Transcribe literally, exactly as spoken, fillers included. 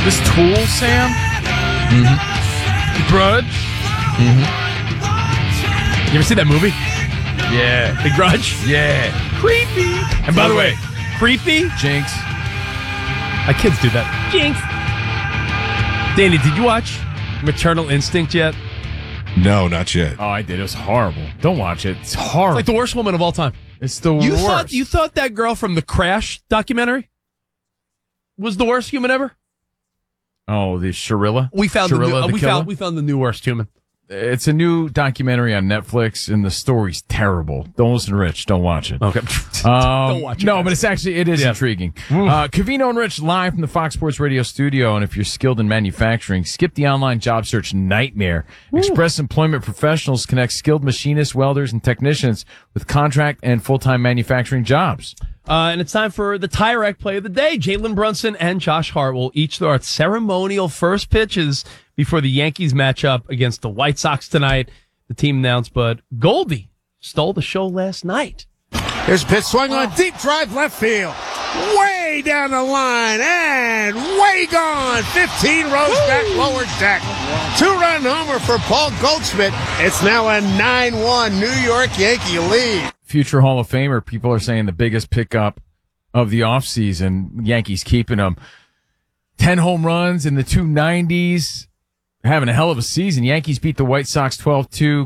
This Tool, Sam? Mm-hmm. Grudge? Mm-hmm. You ever see that movie? Yeah. The Grudge? Yeah. Creepy. And by the way, creepy? Jinx. My kids do that. Jinx. Danny, did you watch Maternal Instinct yet? No, not yet. Oh, I did. It was horrible. Don't watch it. It's horrible. It's like the worst woman of all time. It's the You worst. thought you thought that girl from the Crash documentary was the worst human ever? Oh, the Sharilla? We found the, Sharilla new, uh, the we killer? found we found the new worst human. It's a new documentary on Netflix, and the story's terrible. Don't listen to Rich. Don't watch it. Okay. Um, Don't watch it, no, guys. but it's actually, it is Yeah. intriguing. Uh, Covino and Rich live from the Fox Sports Radio studio. And if you're skilled in manufacturing, skip the online job search nightmare. Express Employment Professionals connect skilled machinists, welders, and technicians with contract and full-time manufacturing jobs. Uh, and it's time for the Tire Rack play of the day. Jalen Brunson and Josh Hart will each throw out ceremonial first pitches before the Yankees match up against the White Sox tonight. The team announced, but Goldie stole the show last night. Here's a pitch swung on deep drive left field. Way down the line and way gone. fifteen rows back lower deck. Two-run homer for Paul Goldschmidt. It's now a nine one New York Yankee lead. Future Hall of Famer, people are saying the biggest pickup of the offseason. Yankees keeping him. ten home runs in the two nineties. Having a hell of a season. Yankees beat the White Sox twelve two.